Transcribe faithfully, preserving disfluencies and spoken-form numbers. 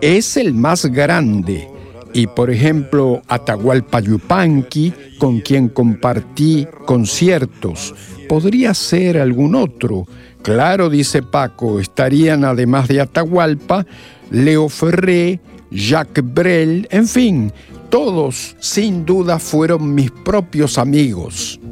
es el más grande. Y, por ejemplo, Atahualpa Yupanqui, con quien compartí conciertos. Podría ser algún otro. Claro, dice Paco, estarían además de Atahualpa, Leo Ferré, Jacques Brel, en fin, todos sin duda fueron mis propios amigos.